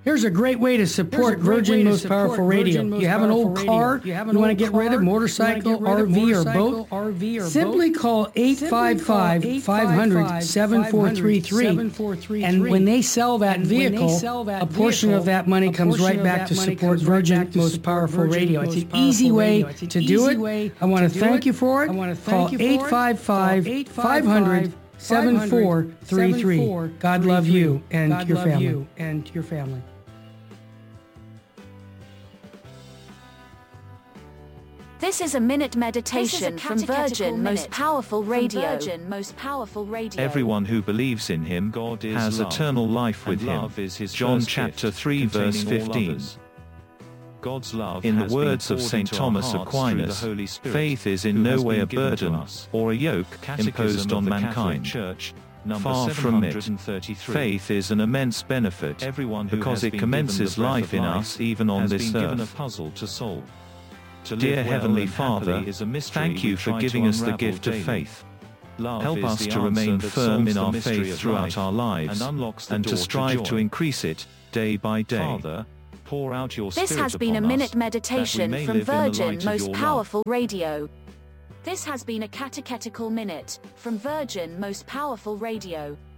Here's a great way to support Virgin Most Powerful Radio. You have an old car you want to get rid of, motorcycle, RV, or boat? Simply call 855-500-7433. And when they sell that vehicle, a portion of that money comes right back to support Virgin Most Powerful Radio. It's an easy way to do it. I want to thank you for it. Call 855-500-7433. God love you and your family. This is a minute meditation from Virgin Most Powerful Radio. Everyone who believes in him has eternal life with him. John chapter 3 verse 15. God's love in the words of St. Thomas Aquinas, faith is in no way a burden or a yoke imposed on mankind. Far from it. Faith is an immense benefit because it commences life in us even on this earth. Dear Heavenly Father, thank you for giving us the gift of faith. Help us to remain firm in our faith throughout our lives and to strive to increase it day by day. This has been a minute meditation from Virgin Most Powerful Radio. This has been a catechetical minute from Virgin Most Powerful Radio.